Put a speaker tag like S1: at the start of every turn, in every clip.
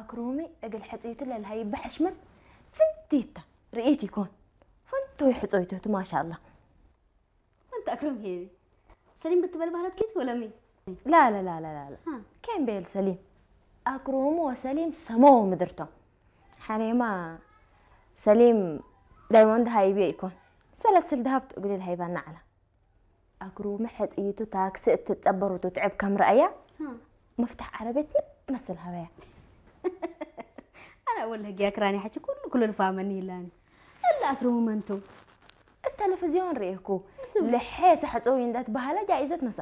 S1: أكرومي أقل حطيت له الهاي بحشمة فنتيتا رئيتي كون فنتو يحطيته ما شاء الله.
S2: أنت أكرم هيبي سليم بتبال بهلت كيف ولا مين؟
S1: لا لا لا لا لا, لا. كان بيل سليم أكروم وسليم سمو مدرتهم حريما سليم دايموند هاي بيكون سلسل ذهب تقولي الهاي بان على أكروم حطيته تاكس تتبر وتتعب كم رأيه مفتاح عربيتي مثل هوايا.
S2: أنا أقول لك يا كراني حكي كل الفامني لاني إلا أكرم منتو
S1: التلفزيون ريكو لحيس حتسوين ذات بهلا جائزة نسا.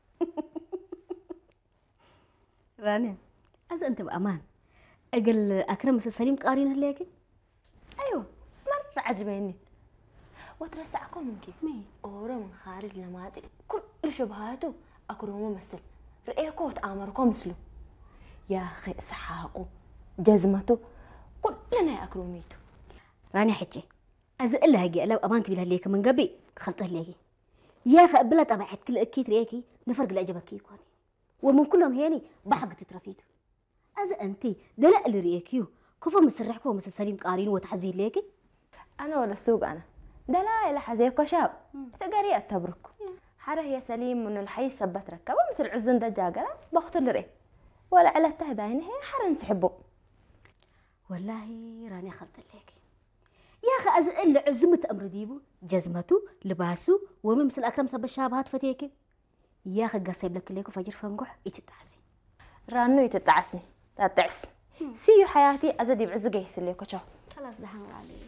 S2: رانيا أز أنت بأمان أقل أكرم سليم قارين هليكي؟
S1: أيوة مرة عجبيني وترسعكم من كيف
S2: مي
S1: أورا من خارج لماتي كل شبهاته أكرمه مثل رأيكو تآمركم مثله يا أخي إسحاقه جزمته كلنا أكرميته.
S2: رانيا حكي أز إلا هجي لو أمانتي بلهليك من قبي خلطه ليكي يا أخي قبلها طبعت كل أكيد ريكي نفرق العجبك يكوني ومن كلهم هيني بحق تترفيته. أز أنتي دلق اللي ريكيو كفا مسرحكو ومس سليم قارين وتحزين ليكي
S1: أنا ولا السوق أنا دلائل حزيكو شاب تقاري أتبرك حره يا سليم من الحي سبت ركبه مثل عزن دجاجة بخت الرئي ولا على التهداين هي حر نسحبه.
S2: والله راني خلط ليكي يا أخي أز إلا عزمة أمر ديبو جزمته لباسه وممثل أكرم سب الشابهات فتيكي يا أخي قصيب لك ليكو فجر فنقح يتتعسي
S1: رانو يتتعسي تتعس سيو حياتي أزدي بعزق يسليكو شو
S2: خلاص دحين علي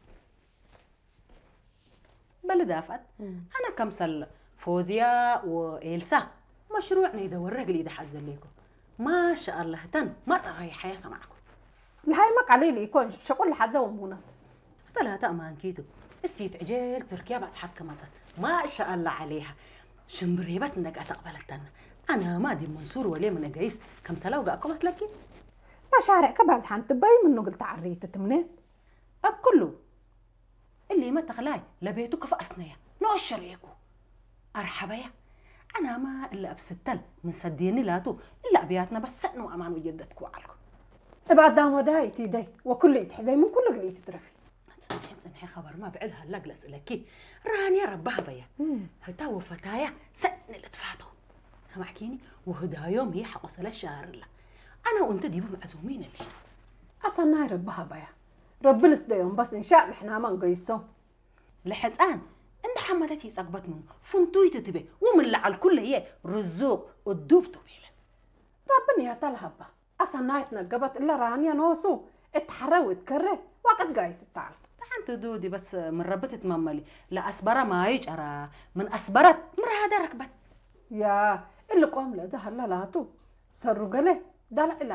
S3: بلدافت أنا كمثل فوزيا وإلسا مشروعنا يدور رجلي ده حزليكو ما شاء الله تن مرة رايحة يا سمعكم
S4: الهاي ما قليل يكون شغل حد ومونت
S3: ثلاثة أمان كيتو السيت عجل تركيا بس حد كمازت ما شاء الله عليها شمبريبت إنك أتقبلتنا أنا ما دي منصور ولا من جايس كم سلو جاكم أسلكي
S4: مشارع كباز حنتباي منه قلت عريت تمنيت
S3: أب كله اللي ما تخلاي لبيتك في أسنية لو الشريكو أرحبايا أنا ما إلا أبستل من صديني لاتو إلا أبياتنا بس سأنو أمان وجدتكو عالكو
S4: ابعد دام وداي تيدي وكل يتحزي من كل قلي تترفي
S3: تنحي خبر ما بعدها اللقل أسألكي راني ربها بيا هتاو فتايا سأن اللي تفاتو سمعكيني وهدا يوم هي حقصل الشهر الله أنا وأنت ديبو معزومين الليلة
S4: أصلا ناي ربها بيا رب لسديهم بس إن شاء إحنا ما نقيسو
S3: لحزان إن حمدتي سقبت منه فنتوي تتبه ومن لعل الكل هي رزوق والدوب طويلة
S4: ربنا يتلهبه أصلا ناي تنقبت إلا رانيا نوسو اتحروت كره وقت قايس التعال
S3: أنت دودي بس من ربتت مملي لا أسبرة ما يجرى من أسبرت مرة هذا ركبت
S4: يا اللي قام له ده هلا لاتو سرقله ده لا